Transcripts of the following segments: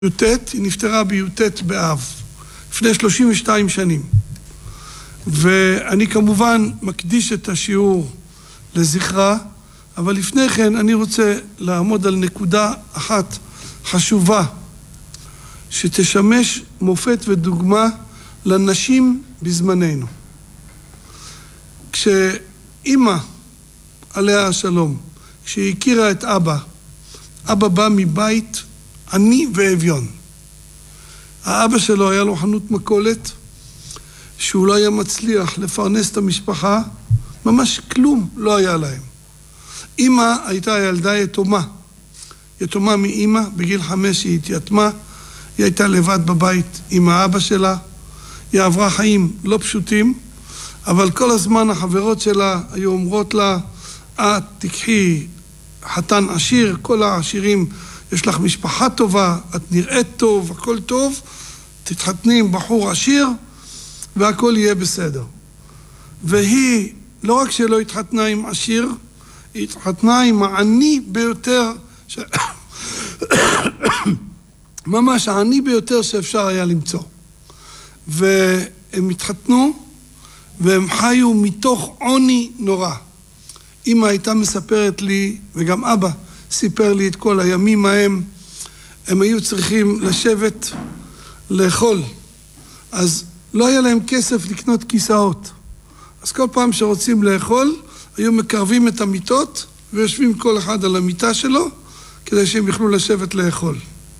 י"ט, היא נפטרה בי"ט באב, לפני 32 שנים. ואני כמובן מקדיש את השיעור לזכרה, אבל לפני כן אני רוצה לעמוד על נקודה אחת חשובה, שתשמש מופת ודוגמה לנשים בזמננו. כשאימא, עליה השלום, כשהיא הכירה את אבא, אבא בא מבית עני ואביון. האבא שלו היה לו חנות מכולת, שהוא לא היה מצליח לפרנס את המשפחה, ממש כלום לא היה להם. אמא הייתה ילדה יתומה, יתומה מאמא, בגיל 5 היא התייתמה, היא הייתה לבד בבית עם האבא שלה, היא עברה חיים לא פשוטים, אבל כל הזמן החברות שלה היו אומרות לה, את תקחי חתן עשיר, כל העשירים, יש לך משפחה טובה, את נראית טוב, הכל טוב, תתחתני עם בחור עשיר והכל יהיה בסדר. והיא לא רק שלא התחתנה עם עשיר, היא התחתנה עם העני ביותר, ממש העני ביותר שאפשר היה למצוא. והם התחתנו והם חיו מתוך עוני נורא. אמא הייתה מספרת לי, וגם אבא סיפר לי את כל הימים ההם, הם היו צריכים לשבת לאכול. אז לא היה להם כסף לקנות כיסאות. אז כל פעם שרוצים לאכול, היו מקרבים את המיטות, ויושבים כל אחד על המיטה שלו, כדי שהם יוכלו לשבת לאכול.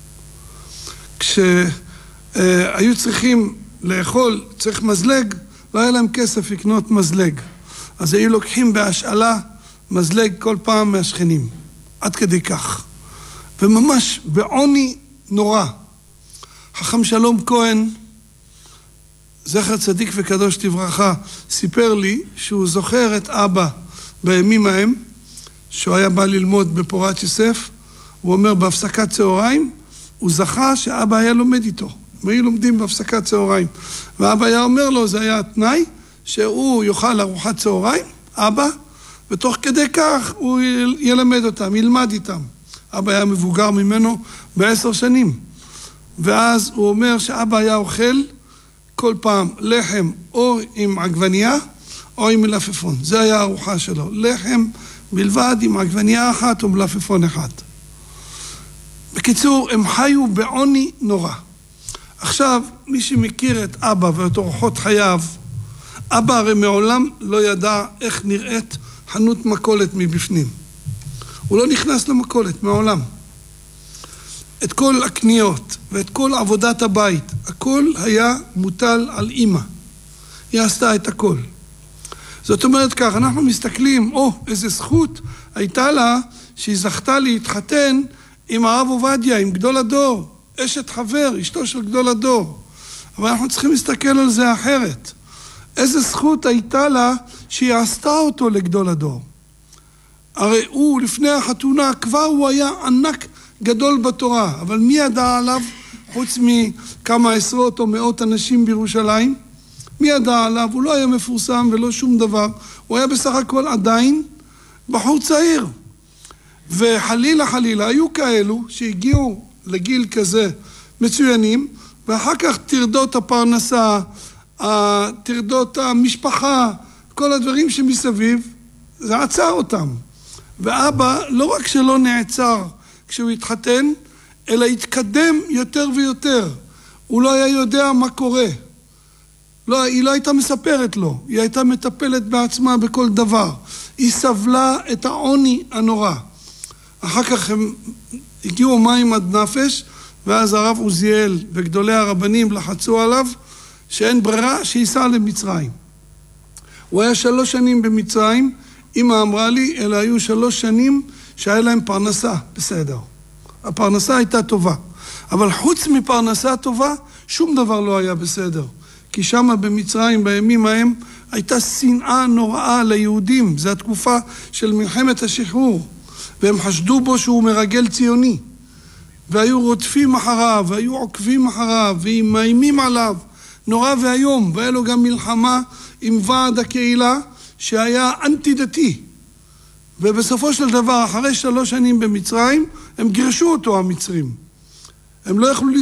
כשהיו צריכים לאכול, צריך מזלג, לא היה להם כסף לקנות מזלג. אז היו לוקחים בהשאלה מזלג כל פעם מהשכנים. עד כדי כך. וממש בעוני נורא. חכם שלום כהן, זכר צדיק וקדוש לברכה, סיפר לי שהוא זוכר את אבא בימים ההם, שהוא היה בא ללמוד בפורת יוסף, הוא אומר בהפסקת צהריים, הוא זכה שאבא היה לומד איתו. הם היו לומדים בהפסקת צהריים. ואבא היה אומר לו, זה היה התנאי, שהוא יאכל ארוחת צהריים, אבא, ותוך כדי כך הוא ילמד אותם, ילמד איתם. אבא היה מבוגר ממנו ב10 שנים. ואז הוא אומר שאבא היה אוכל כל פעם לחם או עם עגבנייה או עם מלפפון. זה היה הארוחה שלו. לחם בלבד עם עגבנייה אחת או מלפפון אחד. בקיצור, הם חיו בעוני נורא. עכשיו, מי שמכיר את אבא ואת אורחות חייו, אבא הרי מעולם לא ידע איך נראית חנות מכולת מבפנים. הוא לא נכנס למכולת מעולם. את כל הקניות ואת כל עבודת הבית, הכל היה מוטל על אמא. היא עשתה את הכל. זאת אומרת כך, אנחנו מסתכלים, איזה זכות הייתה לה שהיא זכתה להתחתן עם הרב עובדיה, עם גדול הדור, אשת חבר, אשתו של גדול הדור. אבל אנחנו צריכים להסתכל על זה אחרת. איזה זכות הייתה לה שהיא עשתה אותו לגדול הדור. הרי הוא לפני החתונה כבר הוא היה ענק גדול בתורה, אבל מי ידע עליו חוץ מכמה עשרות או מאות אנשים בירושלים? מי ידע עליו? הוא לא היה מפורסם ולא שום דבר, הוא היה בסך הכל עדיין בחור צעיר. וחלילה חלילה היו כאלו שהגיעו לגיל כזה מצוינים, ואחר כך תרדות הפרנסה, תרדות המשפחה, כל הדברים שמסביב, זה עצר אותם. ואבא לא רק שלא נעצר כשהוא התחתן, אלא התקדם יותר ויותר. הוא לא היה יודע מה קורה. היא לא הייתה מספרת לו, היא הייתה מטפלת בעצמה בכל דבר. היא סבלה את העוני הנורא. אחר כך הם הגיעו מים עד נפש, ואז הרב עוזיאל וגדולי הרבנים לחצו עליו, שאין ברירה שייסע למצרים. הוא היה 3 שנים במצרים, אמא אמרה לי, אלה היו 3 שנים שהיה להם פרנסה, בסדר. הפרנסה הייתה טובה. אבל חוץ מפרנסה טובה, שום דבר לא היה בסדר. כי שם במצרים, בימים ההם, הייתה שנאה נוראה ליהודים. זו התקופה של מלחמת השחרור. והם חשדו בו שהוא מרגל ציוני. והיו רודפים אחריו, והיו עוקבים אחריו, ומאיימים עליו. נורא והיום, והיה לו גם מלחמה עם ועד הקהילה שהיה אנטי דתי. ובסופו של דבר, אחרי 3 שנים במצרים, הם גירשו אותו המצרים. הם לא יכלו